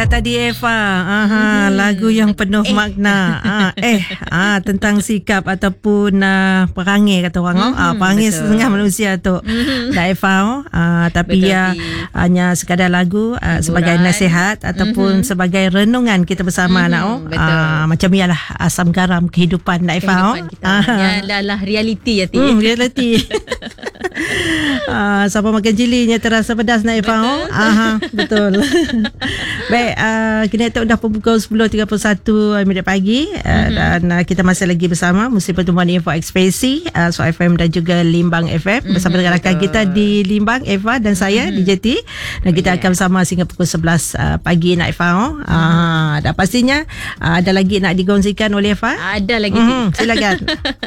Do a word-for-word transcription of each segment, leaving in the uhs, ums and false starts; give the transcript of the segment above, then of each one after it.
Dah tadi Eva, aha, hmm. lagu yang penuh eh. makna. ah, eh, ah, tentang sikap ataupun uh, perangai kata orang. Mm-hmm, ah, perangai betul. Setengah manusia tu. Mm-hmm. Dah Eva, ah, tapi betul, ya di... hanya sekadar lagu uh, sebagai nasihat ataupun mm-hmm. sebagai renungan kita bersama, mm-hmm, nak. Ah, macam ialah asam garam kehidupan, Dah Eva. Kehidupan kita. Ah. Ya, adalah realiti ya, Ti. Hmm, realiti. Ah, siapa makan cilinya terasa pedas, nak Eva. Betul. Aha, betul. Baik, uh, kita dah pukul sepuluh tiga puluh satu minit pagi, uh, mm-hmm. dan uh, kita masih lagi bersama Musim Pertumbuhan Info Ekspresi, uh, So F M dan juga Limbang F M, mm-hmm, bersama dengan rakan kita di Limbang, Eva dan saya, mm-hmm. D J T, dan kita yeah. akan bersama sehingga pukul sebelas uh, pagi, nak Eva. Mm-hmm. Uh, dan pastinya uh, ada lagi nak digongsikan oleh Eva? Ada lagi, mm-hmm. Silakan.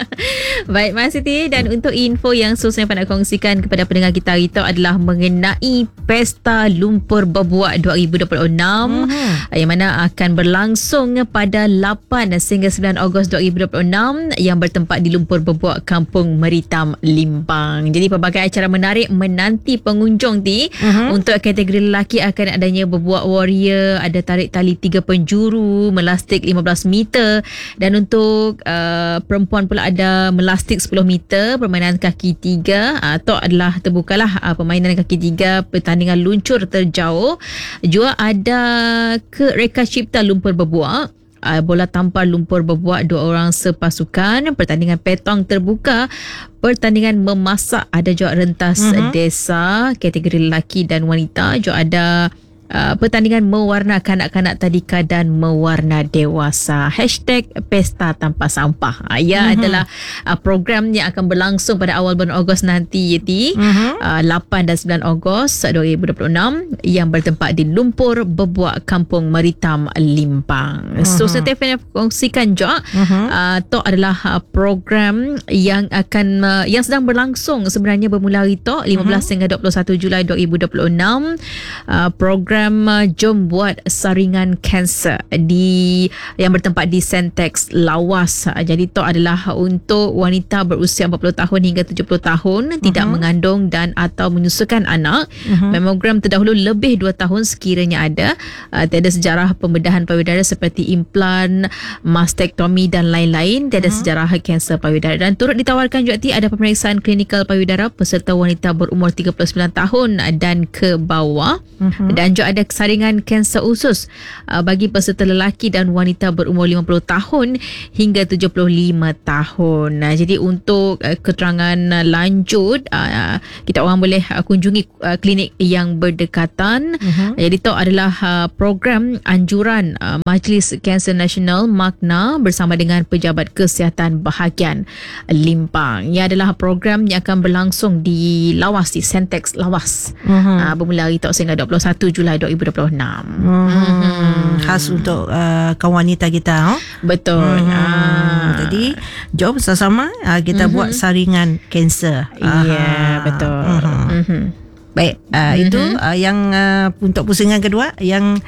Baik, Mas Siti, dan untuk info yang susah yang nak kongsikan kepada pendengar kita hari itu adalah mengenai Pesta Lumpur Berbuak dua ribu dua puluh enam, mm-hmm. yang mana akan berlangsung pada lapan sehingga sembilan Ogos dua ribu dua puluh enam, yang bertempat di Lumpur Berbuak, Kampung Meritam, Limbang. Jadi pelbagai acara menarik menanti pengunjung, Ti. Mm-hmm. Untuk kategori lelaki akan adanya berbuak warrior, ada tarik tali tiga penjuru, melastik lima belas meter, dan untuk uh, perempuan pula ada melastik sepuluh meter, permainan kaki tiga, atau adalah terbukalah uh, permainan kaki tiga, pertandingan luncur terjauh. Juga ada ke reka cipta lumpur berbuak, uh, bola tampar lumpur berbuak dua orang sepasukan, pertandingan petong terbuka, pertandingan memasak, ada juga rentas mm-hmm. desa kategori lelaki dan wanita. Juga ada Uh, pertandingan mewarna kanak-kanak tadika dan mewarna dewasa. Hashtag Pesta Tanpa Sampah. Uh, ia mm-hmm. adalah uh, program yang akan berlangsung pada awal bulan Ogos nanti, Yeti. Mm-hmm. Uh, lapan dan sembilan Ogos dua ribu dua puluh enam, yang bertempat di Lumpur Berbuak, Kampung Meritam, Limbang. Mm-hmm. So, Setif yang kongsikan juga, mm-hmm. uh, itu adalah uh, program yang akan uh, yang sedang berlangsung sebenarnya bermula hari itu lima belas mm-hmm. hingga dua puluh satu Julai dua ribu dua puluh enam. Uh, program Jom Buat Saringan Kanser di yang bertempat di Sentex Lawas. Jadi itu adalah untuk wanita berusia empat puluh tahun hingga tujuh puluh tahun, uh-huh. tidak mengandung dan atau menyusukan anak. Uh-huh. Mamogram terdahulu lebih dua tahun sekiranya ada. Uh, tiada sejarah pembedahan payudara seperti implan, mastektomi dan lain-lain. Tiada uh-huh. sejarah kanser payudara. Dan turut ditawarkan juga ada pemeriksaan klinikal payudara peserta wanita berumur tiga puluh sembilan tahun dan ke bawah. Uh-huh. Dan juga ada saringan kanser usus uh, bagi peserta lelaki dan wanita berumur lima puluh tahun hingga tujuh puluh lima tahun. Uh, jadi untuk uh, keterangan uh, lanjut, uh, kita orang boleh uh, kunjungi uh, klinik yang berdekatan. Uh-huh. Jadi itu adalah uh, program anjuran uh, Majlis Kanser Nasional Makna bersama dengan Pejabat Kesihatan Bahagian Limbang. Ia adalah program yang akan berlangsung di Lawas, di Sentex Lawas. Uh-huh. Uh, bermula hari itu sehingga dua puluh satu Julai dua ribu dua puluh enam. Hmm. Hmm. Khas untuk uh, kaum wanita kita. Oh? Betul. Hmm. Ah. Jadi jom sama-sama uh, kita mm-hmm. buat saringan kanser. Ya, yeah, betul. Mm-hmm. Mm-hmm. Baik, uh, mm-hmm. itu uh, yang uh, untuk pusingan kedua yang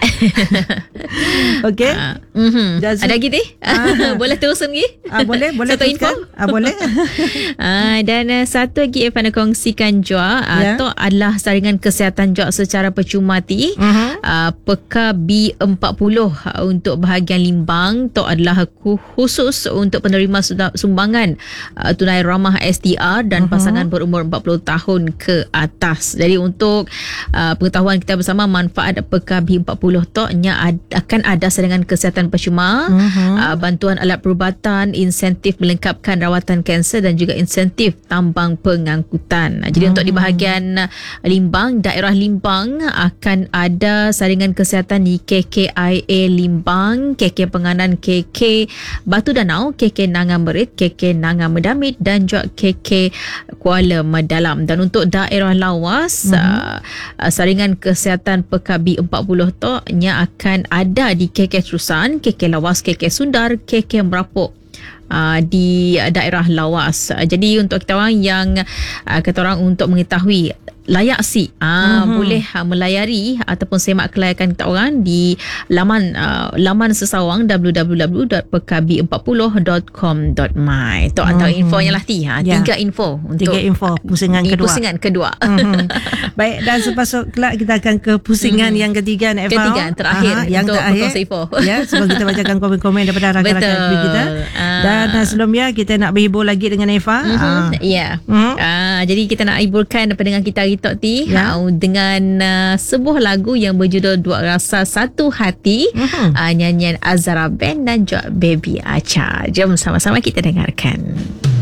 okey. Uh, mm-hmm. Ada lagi ni? Uh, boleh teruskan lagi? Uh, boleh, boleh satu info. Uh, boleh. uh, dan uh, satu lagi Evan nak kongsikan juga, uh, yeah. itu adalah saringan kesihatan juga secara percuma, Ti. Uh-huh. Uh, P K B empat puluh uh, untuk bahagian Limbang, itu adalah khusus untuk penerima sumbangan uh, tunai ramah S D R dan uh-huh. pasangan berumur empat puluh tahun ke atas. Jadi untuk uh, pengetahuan kita bersama, manfaat P K B empat puluh tu ad, akan ada saringan kesihatan percuma, uh-huh. uh, bantuan alat perubatan, insentif melengkapkan rawatan kanser dan juga insentif tambang pengangkutan. Jadi uh-huh. untuk di bahagian Limbang, daerah Limbang akan ada saringan kesihatan di K K I A Limbang, K K Penganan, K K Batu Danau, K K Nangan Merit, K K Nangan Medamit dan juga K K Kuala Medalam. Dan untuk daerah Lawas, Uh, uh, saringan kesihatan P K B empat puluh tu nya akan ada di K K Terusan, K K Lawas, K K Sundar, K K Merapuk uh, di daerah Lawas. Uh, jadi untuk kita orang yang uh, kata orang untuk mengetahui layak si ah Mhm. boleh uh, melayari ataupun semak kelayakan kita orang di laman uh, laman sesawang w w w dot pekabi empat puluh dot com dot my. Tu antara Mhm. infonya lah Ti. Ha, Ya. tiga info untuk Tiga info pusingan di kedua. pusingan kedua. Mhm. Baik, dan sepasuk kelak kita akan ke pusingan Mhm. yang ketiga Nek Fau. Ketiga, terakhir Aha, yang untuk terakhir. berkongsi info. Ya, sebelum kita bacakan komen-komen daripada rakan-rakan Betul. F B kita. Ah. Dan uh, sebelumnya kita nak berhibur lagi dengan Eva. Mhm. Ah. Ya. Mhm. Ah, jadi kita nak hiburkan pendengar kita hari Tok Ti Ya. ha, dengan uh, sebuah lagu yang berjudul Dua Rasa Satu Hati. Mhm. Uh, nyanyian Azara Band dan juga Baby Acha. Jom sama-sama kita dengarkan.